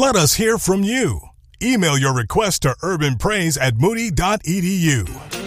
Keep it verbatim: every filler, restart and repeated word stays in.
Let us hear from you. Email your request to urban praise at moody dot e d u.